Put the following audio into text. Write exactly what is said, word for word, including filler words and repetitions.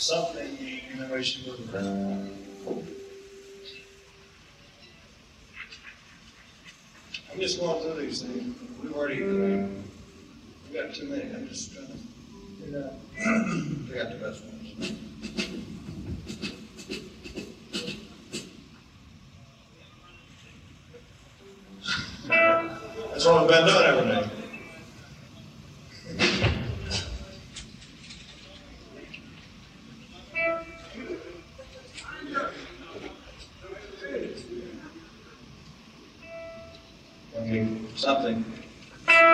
something, you know, we should look at. I'm just going through these things. We've already, we got too many. I'm just trying to figure out. We got the best ones. That's what we've been doing every day. Okay, something.